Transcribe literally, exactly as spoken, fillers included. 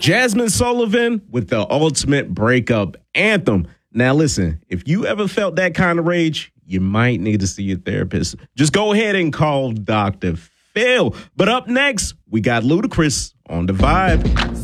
Jasmine Sullivan with the ultimate breakup anthem. Now, listen, if you ever felt that kind of rage, you might need to see a therapist. Just go ahead and call Doctor Phil. But up next, we got Ludacris on The Vibe.